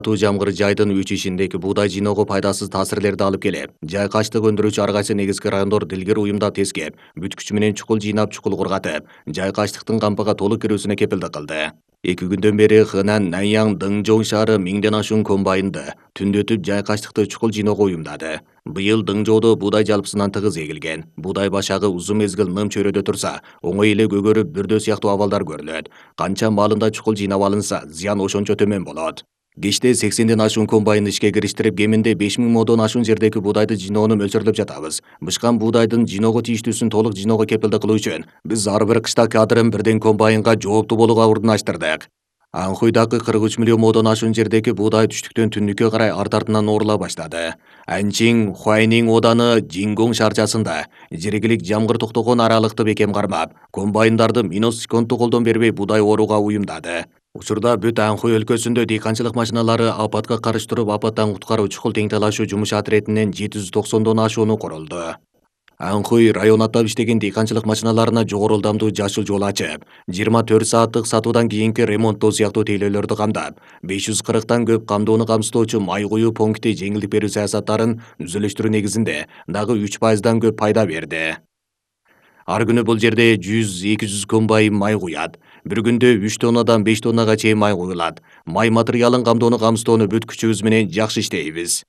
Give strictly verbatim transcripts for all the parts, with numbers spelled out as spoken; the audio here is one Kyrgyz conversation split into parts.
Туу жамгыр жайдын үчүшүндөгү буудай жыйноого пайдасыз таасирлерди алып келип, жай качтык өндүрүүчү ар кайсы негизги райондор дилгер уюмда тескеп, бүт күчү менен чукул жыйнап чукул кургатып, жай качтыктын кампыга толук кирүүсүнө кепилдик кылды. Эки күндөн бери Хэнан, Наньян, Дыңжоң шаары миңден ашуун комбайнды түндөтүп жай качтыкты чукул жыйноого уюмдады. Быйыл Дыңжоодо буудай жалпысынан тыгыз эгилген. Буудай башагы узун мезгил ным чөйрөдө турса, оңой эле көгөрүп, бүрдөө сыяктуу абалдар көрүлөт. Канча маалында чукул жыйнап алынса, зыян ошончо төмөн болот. Кечте сексенден ашуун комбайнды ишке кириштирип, кеминде беш миң модон ашуун жердеги буудайды жыйноону мөлчөрлөп жатабыз. Бышкан буудайдын жыйноого тийиштүүсүн толук жыйноого кепилдик кылуу үчүн биз ар бир кышта кадрын бирден комбайнга жооптуу болууга урдунаштырдык. Анхуйдагы кырк үч миллион модон ашуун жердеги буудай түштүктөн түндүккө карай арт артынан оорула баштады. Анчин Хуайнин ооданы Жингоң шаарчасында жергилик жамгыр токтогон аралыкты бекем кармап, комбайндарды минут секундту колдон бербей буудай ооруга уюмдады. Учурда бүт Анхуй өлкөсүндө дыйканчылык машиналары апатка каршы туруп, апаттан куткаруу чукул тең талашуу жумуш отрядинен жети жүз токсондон ашууну курулду. Анхуй район аттап иштеген дыйканчылык машиналарына жогору ылдамдуу жашыл жол ачып, жыйырма төрт сааттык сатуудан кийинки ремонттоо сыяктуу тейлөөлөрдү камдап, беш жүз кырктан көп камдоону камсыздоочу май куюу пункти жеңилдик берүү саясаттарын түзүлүштүрүү негизинде дагы үч пайыздан көп пайда берди. Ар күнү бул жерде жүз эки жүз комбайн май куят. Бир күндө үч тоннадан беш тоннага чейин май куюлат. Май материалын камдоону камсыздоону бүт күчүбүз менен жакшы иштейбиз.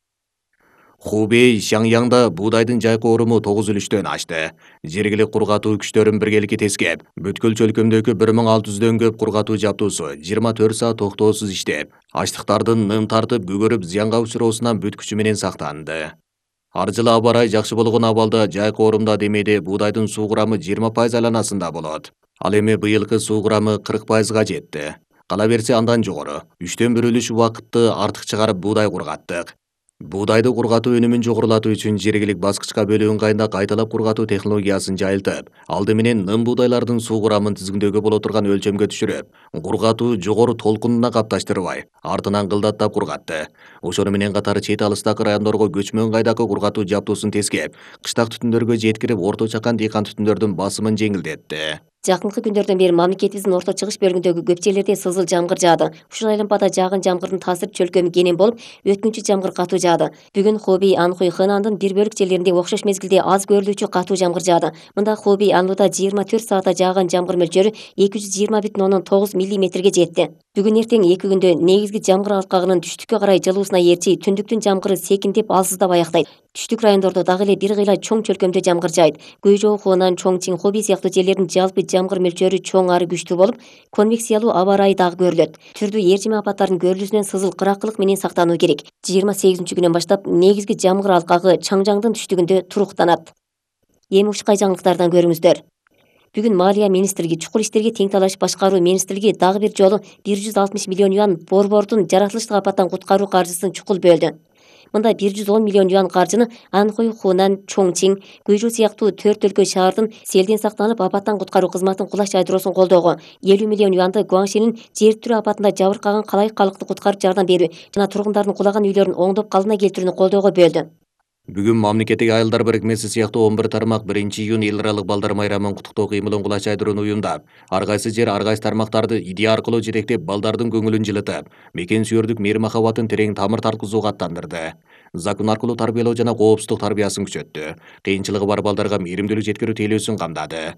Хубей, Шаңяңда буудайдын жайкы оруму тогуз үлүштөн ашты. Жергилик кургатуу күчтөрүн биргеликке тескеп, бүткүл чөлкөмдөгү бир миң алты жүздөн көп кургатуу жабдуусу жыйырма төрт саат токтоосуз иштеп, ачлыктардын ным тартып, көгөрүп, зыянга учуроосунан бүт күчү менен сактанды. Ар жылы аба ырайы жакшы болгон абалда жайкы орумда демейде буудайдын суу курамы жыйырма пайыз айланасында болот. Ал эми быйылкы суу курамы кырк пайызга жетти. Кала берсе андан жогору. Үчтөн бир үлүш убакытты артык чыгарып буудай кургаттык. Буудайды кургатуу өнүмүн жогорулатуу үчүн жергилик баскычка бөлүү ыңгайында кайталап кургатуу технологиясын жайылтып, алды менен ным буудайлардын суу курамын тизгиндөөгө боло турган өлчөмгө түшүрүп, кургатуу жогору толкунуна капташтырбай, артынан кылдаттап кургатты. Ошону менен катары чет алыстагы райондорго көчмө ыңгайдагы кургатуу жабдуусун тескеп, кыштак түтүндөргө жеткирип, орто чакан дыйкан түтүндөрдүн басымын жеңилдетти. Жакынкы күндөрдөн бери мамлекетибиздин орто чыгыш бөлүгүндөгү көп жерлерде сызыл жамгыр жаады. Ушул айланмада жааган жамгырдын таасир чөлкөмү кенен болуп, өткүнчү жамгыр катуу жаады. Бүгүн Хубей, Анхуй, Хэнандын бир бөлүк жерлеринде окшош мезгилде аз көрүлүүчү катуу жамгыр жаады. Мында Хубей, Анлуда жыйырма төрт саатта жааган жамгыр мөлчөрү эки жүз жыйырма бүтүн ондон тогуз миллиметрге жетти. Бүгүн эртең эки күндө негизги жамгыр алкагынын түштүккө карай жылуусуна ээрчи түндүктүн жамгыры секиндеп алсыздап аяктайт. Түштүк райондордо дагы эле бир кыйла чоң чөлкөмдө жамгыр жаайт. Гуйжоу, Хунан, Чоңчин, Хубей сыяктуу жерлердин жалпы жамгыр мөлчөрү чоң ары күчтүү болуп, конвекциялуу аба ырайы дагы көрүлөт. Түрдүү ээрчиме апаттардын көрүлүүсүнөн сызыл кыракылык менен сактануу керек. жыйырма сегизинчи күнөн баштап негизги жамгыр алкагы Чаңжаңдын түштүгүндө туруктанат. Эми ушкай жаңылыктардан көрүңүздөр. Бүгүн Малия министрлиги, чукул иштерге тең талаш башкаруу министрлиги дагы бир жолу бир жүз алтымыш миллион юан борбордун жаратылыштык апаттан куткаруу каржысын чукул бөлдү. Мында бир жүз он миллион юан каржыны Анхуй, Хунан, Чоңчин, Гуйжу сыяктуу төрт өлкө шаардын селден сактанып апаттан куткаруу кызматын кулаш жайдыроосун колдоого, элүү миллион юанды Гуаңшинин жер тирөө апатында жабыркаган калайык калкты куткарып жардам берүү жана тургундардын кулаган үйлөрүн оңдоп калыбына келтирүүнү колдоого бөлдү. Бүгүн мамлекеттик айылдар бирикмеси сыяктуу он бир тармак биринчи июнь эл аралык балдар майрамын куттуктоо кыймылын кулаш жайдырууну уюмдап, ар кайсы жер ар кайсы тармактарды идея аркылуу жетектеп, балдардын көңүлүн жылытып, мекен сүйөрдүк мээри махабатын терең тамыр тарткызууга аттандырды. Закон аркылуу тарбиялоо жана коопсуздук тарбиясын күчөттү. Кыйынчылыгы бар балдарга мээримдүүлүк жеткирүү тейлөөсүн камдады.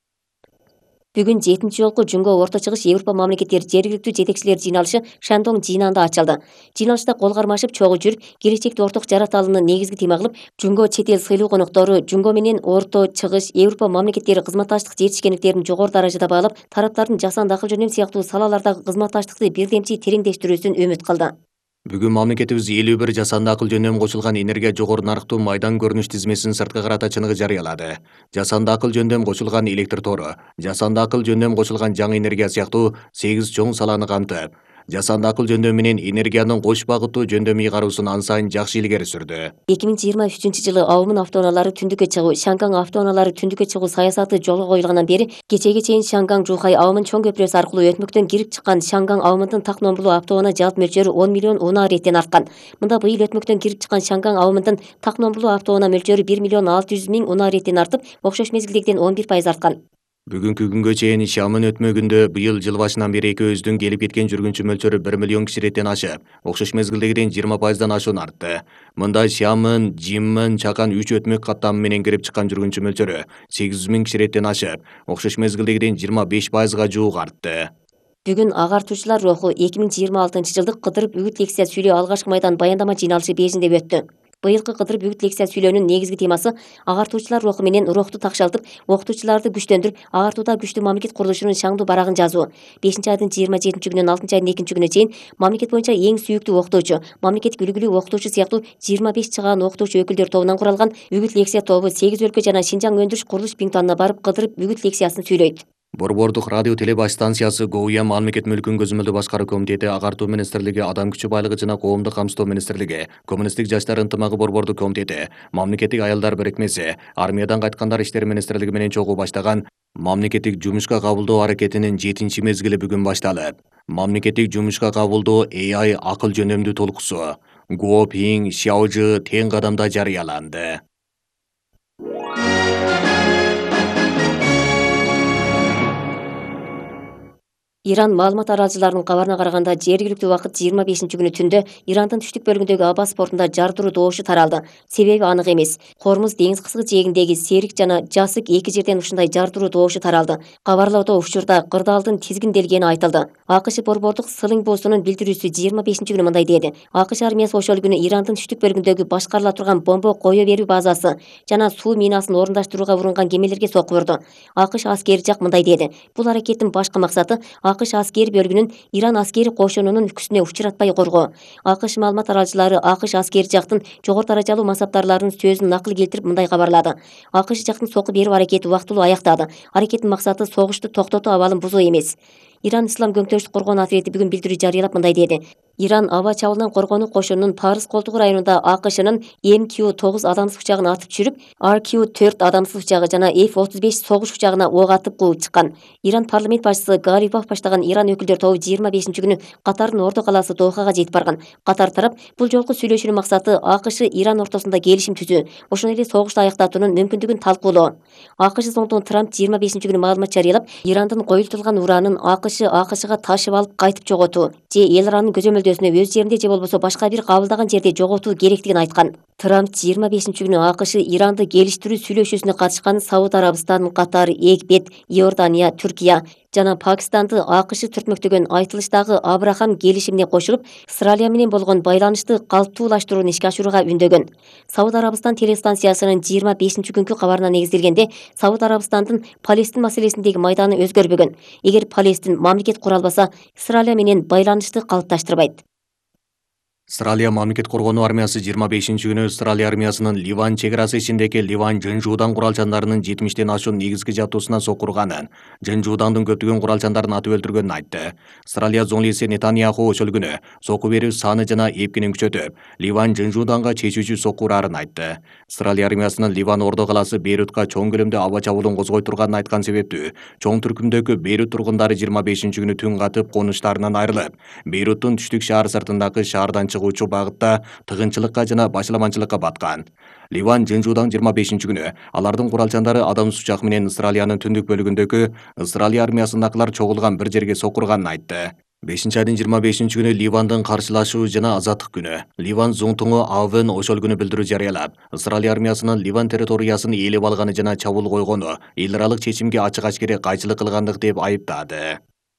Бүгүн жетинчи жолку Жумго Орто Чыгыш Европа мамлекеттери жергиликтүү жетекчилер жыйналышы Шандоң жыйынында ачылды. Жыйналышта кол кармашып чогуу жүрүп, келечекти орток жараталууну негизги тема кылып, Жумго чет эл сыйлуу коноктору Жумго менен Орто Чыгыш Европа мамлекеттери кызматташтык жетишкендиктерин жогору даражада баалап, тараптардын жасанды акыл жөнөм сыяктуу салалардагы кызматташтыкты бирдемчи тереңдештирүүсүн үмүт кылды. Бүгүн мамлекетибиз элүү бир жасанды акыл жөнөм кошулган энергия жогору нарктуу майдан көрүнүш тизмесин сырткы карата чыныгы жарыялады. Жасанды акыл жөндөм кошулган электр тору, жасанды акыл жөндөм кошулган жаңы энергия сыяктуу сегиз чоң саланы камтып, жасанды акыл жөндөм менен энергиянын кош багыттуу жөндөм ыйгаруусун ан сайын жакшы илгери сүрдү. эки миң жыйырма үчүнчү жылы Аумун автоунаалары түндүккө чыгуу, Шанган автоунаалары түндүккө чыгуу саясаты жолго коюлгандан бери кечеге чейин Шанган Жухай Аумун чоң көпүрөсү аркылуу өтмөктөн кирип чыккан Шанган Аумундун так номерлуу автоунаа жалпы мөлчөрү он миллион унаа реттен арткан. Мында быйыл өтмөктөн кирип чыккан Шанган Аумундун так номерлуу автоунаа мөлчөрү бир миллион алты жүз миң унаа реттен артып, окшош мезгилдегиден он бир пайыз арткан. Бүгүнкү күнгө чейин Шамын өтмөгүндө быйыл жыл башынан бери экөөбүздүн келип кеткен жүргүнчү мөлчөрү бир миллион киширеттен ашып, окшош мезгилдегиден жыйырма пайыздан ашуун артты. Мында Шамын, Жиммин, Чакан үч өтмөк каттамы менен кирип чыккан жүргүнчү мөлчөрү сегиз жүз миң киширеттен ашып, окшош мезгилдегиден жыйырма беш пайызга жуук артты. Бүгүн агартуучулар руху эки миң жыйырма алтынчы жылдык Кыдырып үгүт лекция сүйлөө алгачкы майдан баяндама жыйналышы Бейжиңде өттү. Быйылкы Кыдырып үгүт лекция сүйлөөнүн негизги темасы агартуучулар руху менен рухту такшалтып, окутуучуларды күчтөндүрүп, агартууда күчтүү мамлекет курулушунун шаңдуу барагын жазуу. бешинчи айдын жыйырма жетинчи күнүнөн алтынчы айдын экинчи күнүнө чейин мамлекет боюнча эң сүйүктүү окутуучу, мамлекеттик үлгүлүү окутуучу сыяктуу жыйырма беш чыгаан окутуучу өкүлдөр тобунан куралган үгүт лекция тобу сегиз өлкө жана Шинжаң өндүрүш курулуш биңтуанына барып Кыдырып үгүт лекциясын сүйлөйт. Борбордук радио телебаш станциясы ГОУЯ мамлекет мүлкүн көзөмөлдөө башкаруу комитети, агартуу министрлиги, адам күчү байлыгы жана коомдук камсыздоо министрлиги, коммунисттик жаштар ынтымагы борбордук комитети, мамлекеттик аялдар бирикмеси, армиядан кайткандар иштери министрлиги менен чогуу баштаган мамлекеттик жумушка кабылдоо аракетинин жетинчи мезгили бүгүн башталып, мамлекеттик жумушка кабылдоо A I акыл жөнөмдүү толкусу Guo Ping Xiaozhi тең кадамда жарыяланды. Иран маалымат аралжыларынын кабарына караганда, жергиликтүү убакыт жыйырма бешинчи күнү түндө Ирандын түштүк бөлүгүндөгү Абас портунда жардыруу добушу таралды. Себеби анык эмес. Хормуз деңиз кыскы жээгиндеги Серик жана Жасык эки жерден ушундай жардыруу добушу таралды. Кабарлоодо учурда кырдаалдын тизгинделгени айтылды. АКШ борбордук Сылың боссунун билдирүүсү жыйырма бешинчи күнү мындай деди. АКШ армиясы ошол күнү Ирандын түштүк бөлүгүндөгү башкарыла турган бомба кое берүү базасы жана суу минасын орундаштырууга урунган кемелерге сокку урду. АКШ аскери жак мындай деди. Бул аракеттин башкы максаты АКШ аскери бөлүгүнүн Иран аскери кошунунун күчүнө учуратпай коргоо. АКШ маалымат аралжылары АКШ аскери жактын жогору даражалуу мансаптарларынын сөзүн накыл келтирип мындай кабарлады. АКШ жактын сокку берүү аракети убактылуу аяктады. Аракеттин максаты согушту токтотуу абалын бузуу эмес. Иран Ислам көңтөрүштү коргоон отряди бүгүн билдирүү жарыялап мындай деди. Иран аба чабуулдан коргонуу кошунунун Парыз колтугу районунда АКШнын эм кью тогуз адамсыз учагын атып түшүрүп, ар кью төрт адамсыз учагы жана эф отуз беш согуш учагына ок атып кууп чыккан. Иран парламент башчысы Гарипов баштаган Иран өкүлдөр тобу жыйырма бешинчи күнү Катардын ордо калаасы Дохага жетип барган. Катар тарап бул жолку сүйлөшүүнүн максаты АКШ Иран ортосунда келишим түзүү, ошондой эле согушту аяктатуунун мүмкүндүгүн талкуулоо. АКШ соңдон Трамп жыйырма бешинчи күнү маалымат жарыялап, Ирандын коюлтулган уранын АКШ АКШга ташып алып кайтып жоготуу же эл аранын көзөмөлдөөсүнө өз жеринде же болбосо башка бир кабылдаган жерде жоготуу керектигин айткан. Трамп жыйырма бешинчи күнү АКШ Иранды келиштирүү сүйлөшүүсүнө катышкан Сауд Арабистан, Катар, Египет, Иордания, Түркия жана Пакистанды АКШ түртмөктөгөн айтылыштагы Абрахам келишимине кошулуп, Австралия менен болгон байланышты калыптуулаштырууну ишке ашырууга үндөгөн. Сауд Арабистан телестанциясынын жыйырма бешинчи күнкү кабарына негизделгенде, Сауд Арабистандын Палестин маселесиндеги майданы өзгөрбөгөн. Эгер Палестин мамлекет кура албаса, Австралия менен байланышты калыпташтырбайт. Австралия мамлекет коргонуу армиясы жыйырма бешинчи күнү Австралия армиясынын Ливан чек арасы ичиндеги Ливан Жынжуудан куралчандарынын жетимиштен ашуун негизги жабдуусуна сокку урганын, Жынжуудандын көптөгөн куралчандарын атып өлтүргөнүн айтты. Австралия зоңлиси Нетаньяху ошол күнү сокку берүү саны жана эпкинин күчөтүп, Ливан Жынжууданга чечүүчү сокку ураарын айтты. Австралия армиясынын Ливан ордо калаасы Бейрутка чоң көлөмдө аба чабуулун козгой турганын айткан себептүү, чоң түркүмдөгү Бейрут тургундары жыйырма бешинчи күнү түн катып конуштарынан айрылып, Бейруттун түштүк шаар сыртындагы шаардан чыгуучу багытта тыгынчылыкка жана башаламанчылыкка баткан. Ливан Жынжуудан жыйырма бешинчи күнү алардын куралчандары адамсыз учак менен Австралиянын түндүк бөлүгүндөгү Австралия армиясындагылар чогулган бир жерге сокку урганын айтты. бешинчи айдын жыйырма бешинчи күнү Ливандын каршылашуу жана азаттык күнү. Ливан зуңтуңу Авен ошол күнү билдирүү жарыялап, Австралия армиясынын Ливан территориясын ээлеп алганы жана чабуул койгону эл аралык чечимге ачык ачкери кайчылык кылгандык деп айыптады.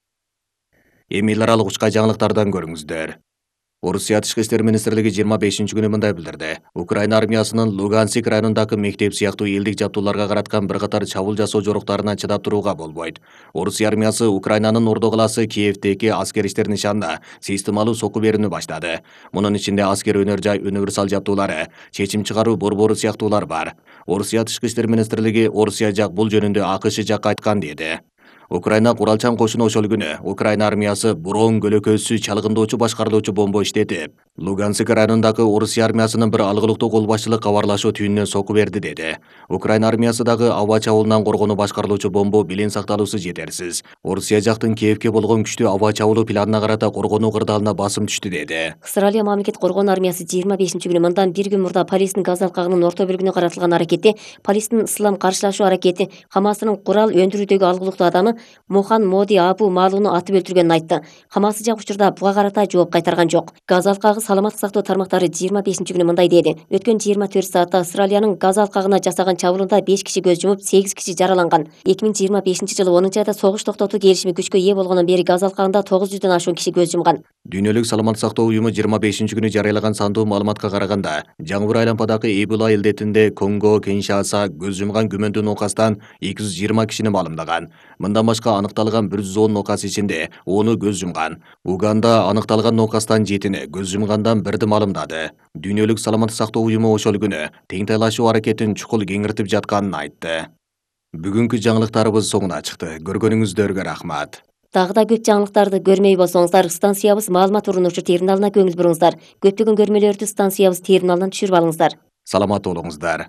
Эми эл аралык учкай жаңылыктардан көрүңүздөр. Орусия тышкы иштер министрлиги жыйырма бешинчи күнү мындай билдирди. Украина армиясынын Луганск районундагы мектеп сыяктуу элдик жабдууларга караткан бир катар чабуул жасоо жоруктарына чыдап турууга болбойт. Орусия армиясы Украинанын ордо калаасы Киевдеги аскер иштер нишанына системалуу сокку берүүнү баштады. Мунун ичинде аскер өнөр жай универсал жабдуулары, чечим чыгаруу борбору сыяктуулар бар. Орусия тышкы иштер министрлиги Орусия жак бул жөнүндө АКШ жакка айткан деди. Украина куралчан кошуну ошол күнү Украина армиясы Бурон көлөкөсү чалгындоочу башкарылуучу бомба иштетип, Луганск районундагы Орусия армиясынын бир алгылыктуу кол башчылык кабарлашуу түйүнүнөн соку берди деди. Украина армиясы дагы аба чабуулунан коргонуу башкарылуучу бомба билен сакталуусу жетерсиз. Орусия жактын Киевке болгон күчтүү аба чабуулуу планына карата коргонуу кырдаалына басым түштү деди. Австралия мамлекет коргонуу армиясы жыйырма бешинчи күнү мындан бир күн мурда Полистин Газа алкагынын орто бөлүгүнө каратылган аракетти, Полистин ислам каршылашуу аракети, Хамасынын курал өндүрүүдөгү алгылыктуу адамы Мохан Моди Абу Малууну атып өлтүргөнүн айтты. Хамас жак учурда буга карата жооп кайтарган жок. Газа алкагы саламаттык сактоо тармактары жыйырма бешинчи күнү мындай деди. Өткөн жыйырма төрт саатта Австралиянын Газа алкагына жасаган чабуулунда беш киши көз жумуп, сегиз киши жараланган. эки миң жыйырма бешинчи жылы онунчу айда согуш токтотуу келишими күчкө ээ болгондон бери Газа алкагында тогуз жүздөн ашуун киши көз жумган. Дүйнөлүк саламаттык сактоо уюму жыйырма бешинчи күнү жарыялаган сандуу маалыматка караганда, жаңы айлампадагы Эбола илдетинде Конго, Киншаса көз жумган күмөндүү нокастан эки жүз жыйырма кишини маалымдаган. Мындан башка аныкталган бир жүз он нокас ичинде оны көз жумган. Уганда аныкталган нокастан жетини, көз жумгандан бирди маалымдады. Дүйнөлүк саламаттык сактоо уюму ошол күнү теңтайлашуу аракетин чукул кеңиртип жатканын айтты. Бүгүнкү жаңылыктарыбыз соңуна чыкты. Көргөнүңүздөргө рахмат. Дагы да көп жаңылыктарды көрмөй болсоңуздар, станциябыз маалымат урунуучу терминалына көңүл буруңуздар. Көптөгөн көрмөлөрдү станциябыз терминалынан түшүрүп алыңыздар. Саламат болуңуздар.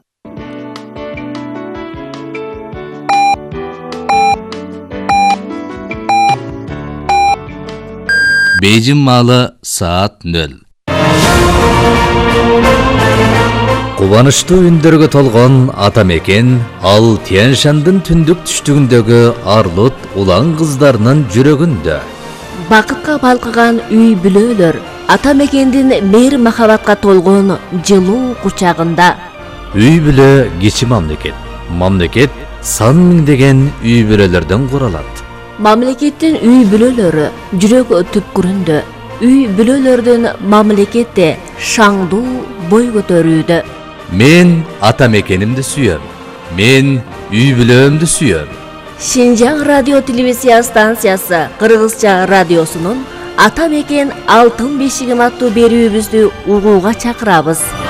Бейжин маалы саат нөл. Кубанычтуу үндөргө толгон ата мекен ал Тянь-Шандын түндүк түштүгүндөгү арлут улан кыздарынын жүрөгүндө. Бакытка балкыган үй бүлөлөр ата мекендин мейир махабатка толгон жылуу кучагында. Үй бүлө кичи мамлекет. Мамлекет сан миңдеген үй бүлөлөрдөн куралат. Мамлекеттин үй бүлөлөрү жүрөк түпкүрүндө. Үй бүлөлөрдүн мамлекетте шаңдуу бой көтөрүүдө. Мен ата мекенимди сүйөм. Мен үй бүлөмдү сүйөм. Шинжаң радио телевизия станциясы Кыргызча радиосунун Ата мекен алтын бешигим аттуу берүүбүздү угууга чакырабыз.